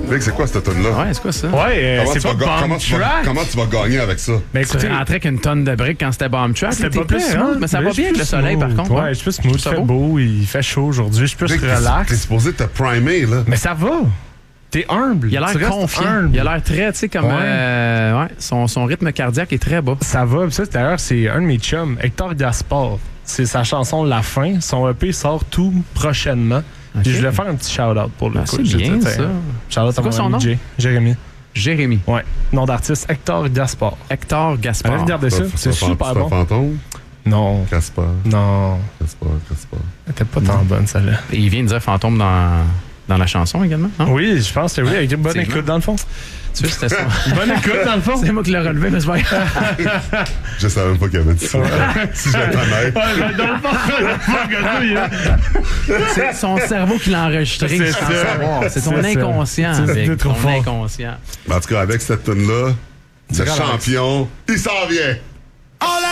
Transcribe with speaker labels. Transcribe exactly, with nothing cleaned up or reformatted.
Speaker 1: Vic, c'est quoi cette tonne-là?
Speaker 2: Ouais, c'est quoi ça?
Speaker 3: Ouais, euh,
Speaker 1: Comment
Speaker 3: c'est
Speaker 1: tu
Speaker 3: pas
Speaker 1: vas ga-
Speaker 3: Bomb
Speaker 1: comment tu vas-
Speaker 3: Track.
Speaker 1: Comment tu vas gagner avec ça?
Speaker 3: Mais
Speaker 2: Tu
Speaker 3: écoutez,
Speaker 2: rentrais avec une tonne de briques quand c'était bomb track.
Speaker 3: c'était
Speaker 2: T'es
Speaker 3: pas plus
Speaker 2: clair,
Speaker 3: smooth,
Speaker 2: hein? Mais ça va
Speaker 3: je
Speaker 2: bien
Speaker 3: suis
Speaker 2: avec le
Speaker 3: plus
Speaker 2: soleil, par
Speaker 3: smooth.
Speaker 2: contre.
Speaker 3: Ouais,
Speaker 2: hein?
Speaker 3: je suis plus smooth, il
Speaker 2: Ça
Speaker 3: fait
Speaker 2: va?
Speaker 3: beau, il fait chaud aujourd'hui, je suis plus
Speaker 1: Vic, t'es-
Speaker 3: relax.
Speaker 1: T'es supposé te primer, là.
Speaker 3: Mais ça va. T'es humble.
Speaker 2: Il a
Speaker 3: Tu
Speaker 2: l'air
Speaker 3: restes
Speaker 2: confiant.
Speaker 3: humble.
Speaker 2: Il a l'air très, tu sais, comme.
Speaker 3: Ouais.
Speaker 2: euh, ouais, son, son rythme cardiaque est très bas.
Speaker 3: Ça va. Puis ça, d'ailleurs, c'est un de mes chums, Hector Gaspard. C'est sa chanson La Fin. Son E P sort tout prochainement.
Speaker 2: Ok.
Speaker 3: Puis je voulais faire un petit shout-out pour le
Speaker 2: Ah,
Speaker 3: coup.
Speaker 2: c'est
Speaker 3: Je
Speaker 2: bien,
Speaker 3: dis,
Speaker 2: ça.
Speaker 3: tiens, Shout-out
Speaker 2: C'est
Speaker 3: à
Speaker 2: quoi
Speaker 3: mon
Speaker 2: son
Speaker 3: ami
Speaker 2: nom?
Speaker 3: Jay. Jérémy.
Speaker 2: Jérémy.
Speaker 3: Ouais. Nom d'artiste, Hector Gaspard.
Speaker 2: Hector
Speaker 3: Allez
Speaker 2: Gaspard.
Speaker 3: regarder ça. C'est
Speaker 1: un fan-
Speaker 3: super
Speaker 1: c'est un
Speaker 3: bon.
Speaker 1: fantôme?
Speaker 3: Non.
Speaker 1: Caspar.
Speaker 3: Non.
Speaker 1: Caspar, Caspar.
Speaker 3: Elle était pas tant bonne, celle-là.
Speaker 2: Et il vient de dire fantôme dans, dans la chanson également, non?
Speaker 3: Oui, je pense que oui, avec une bonne
Speaker 2: Effectivement.
Speaker 3: écoute dans le fond.
Speaker 2: Tu sais, c'était ça.
Speaker 3: Bonne écoute dans le fond.
Speaker 2: C'est moi qui l'ai relevé, mais c'est pas grave.
Speaker 1: Je savais même pas qu'il y avait dit ça. Si je vais être honnête.
Speaker 3: Ouais, mais dans le fond,
Speaker 2: C'est son cerveau qui l'a enregistré.
Speaker 3: C'est
Speaker 2: sans
Speaker 3: ça.
Speaker 2: savoir. C'est ton
Speaker 3: C'est ça.
Speaker 2: inconscient.
Speaker 3: C'est-
Speaker 2: Vic,
Speaker 3: c'est trop
Speaker 2: ton
Speaker 3: fort.
Speaker 2: inconscient.
Speaker 1: En tout cas, avec cette tune-là, le
Speaker 2: Relax.
Speaker 1: champion, il s'en vient.